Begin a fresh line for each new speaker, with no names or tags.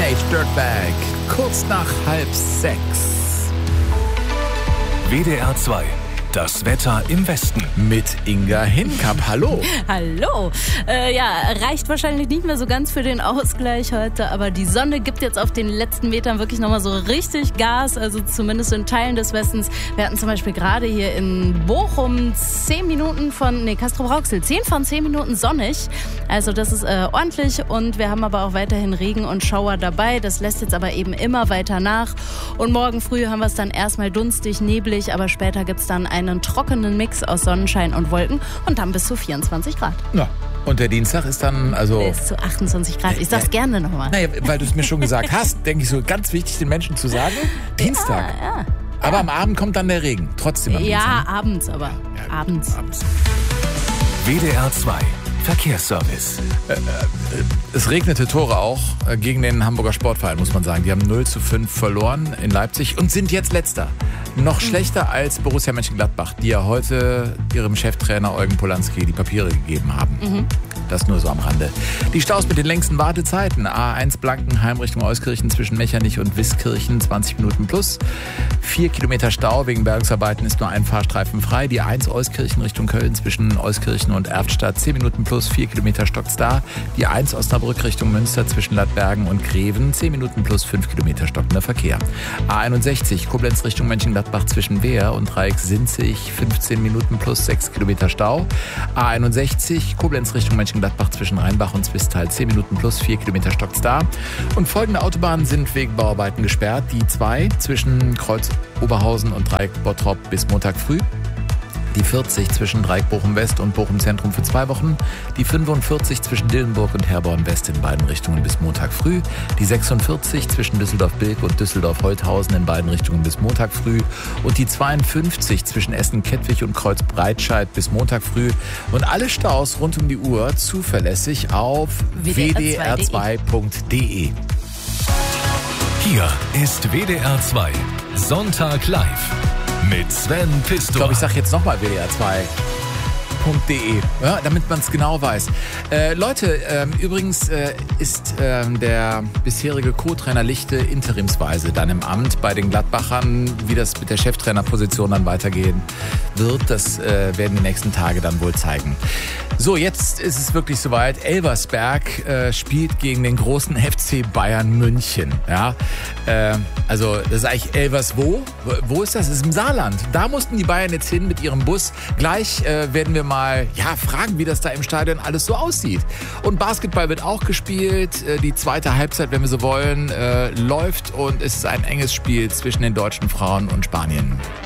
Teenage Dirtbag, kurz nach 5:30.
WDR 2. Das Wetter im Westen.
Mit Inga Hinnkamp. Hallo.
Hallo. Reicht wahrscheinlich nicht mehr so ganz für den Ausgleich heute, aber die Sonne gibt jetzt auf den letzten Metern wirklich nochmal so richtig Gas, also zumindest in Teilen des Westens. Wir hatten zum Beispiel gerade hier in Bochum 10 von 10 Minuten sonnig. Also das ist ordentlich und wir haben aber auch weiterhin Regen und Schauer dabei. Das lässt jetzt aber eben immer weiter nach. Und morgen früh haben wir es dann erstmal dunstig, neblig, aber später gibt es dann einen trockenen Mix aus Sonnenschein und Wolken und dann bis zu 24 Grad.
Ja. Und der Dienstag ist dann also...
Bis zu 28 Grad. Ich sag's gerne nochmal.
Naja, weil du es mir schon gesagt hast, denke ich so, ganz wichtig den Menschen zu sagen. Dienstag.
Ja.
Aber am Abend kommt dann der Regen. Trotzdem am Dienstag.
Ja, abends aber.
Ja,
abends.
WDR 2. Verkehrsservice.
Es regnete Tore auch gegen den Hamburger Sportverein, muss man sagen. Die haben 0:5 verloren in Leipzig und sind jetzt Letzter. Noch schlechter als Borussia Mönchengladbach, die ja heute ihrem Cheftrainer Eugen Polanski die Papiere gegeben haben. Das nur so am Rande. Die Staus mit den längsten Wartezeiten. A1 Blankenheim Richtung Euskirchen zwischen Mechernich und Wiskirchen 20 Minuten plus. 4 Kilometer Stau wegen Bergungsarbeiten ist nur ein Fahrstreifen frei. Die A1 Euskirchen Richtung Köln zwischen Euskirchen und Erftstadt 10 Minuten plus 4 Kilometer stockt's da. Die A1 Osnabrück Richtung Münster zwischen Ladbergen und Greven 10 Minuten plus 5 Kilometer stockender Verkehr. A61 Koblenz Richtung Mönchengladbach zwischen Wehr und Dreieck-Sinzig 15 Minuten plus 6 Kilometer Stau. A61 Koblenz Richtung Mönchengladbach zwischen Rheinbach und Zwistal 10 Minuten plus 4 Kilometer stockt's da. Und folgende Autobahnen sind wegen Bauarbeiten gesperrt. Die 2 zwischen Kreuz Oberhausen und Dreieck Bottrop bis Montag früh. Die 40 zwischen Dreieck Bochum West und Bochum Zentrum für 2 Wochen. Die 45 zwischen Dillenburg und Herborn West in beiden Richtungen bis Montag früh. Die 46 zwischen Düsseldorf-Bilk und Düsseldorf-Holthausen in beiden Richtungen bis Montag früh. Und die 52 zwischen Essen-Kettwig und Kreuz-Breitscheid bis Montag früh. Und alle Staus rund um die Uhr zuverlässig auf wdr2.de.
Hier ist WDR 2. Sonntag live. Mit Sven Pistor.
Ich glaube, ich sage jetzt nochmal wdr2.de, ja, damit man es genau weiß. Leute, übrigens ist der bisherige Co-Trainer Lichte interimsweise dann im Amt bei den Gladbachern. Wie das mit der Cheftrainerposition dann weitergehen wird, das werden die nächsten Tage dann wohl zeigen. So, jetzt ist es wirklich soweit. Elversberg spielt gegen den großen FC Bayern München. Ja? Also das ist eigentlich Elvers wo? Wo ist das? Das ist im Saarland. Da mussten die Bayern jetzt hin mit ihrem Bus. Gleich werden wir mal fragen, wie das da im Stadion alles so aussieht. Und Basketball wird auch gespielt. Die zweite Halbzeit, wenn wir so wollen, läuft und es ist ein enges Spiel zwischen den deutschen Frauen und Spanien.